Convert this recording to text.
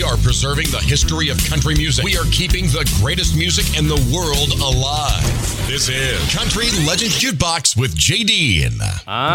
are preserving the history of country music. We are keeping the greatest music in the world alive. This is Country Legends Jukebox with JD.